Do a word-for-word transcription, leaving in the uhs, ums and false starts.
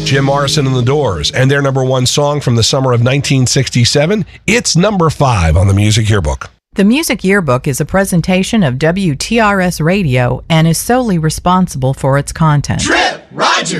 Jim Morrison and the Doors, and their number one song from the summer of nineteen sixty-seven. It's number five on the Music Yearbook. The Music Yearbook is a presentation of W T R S Radio and is solely responsible for its content. Trip Roger!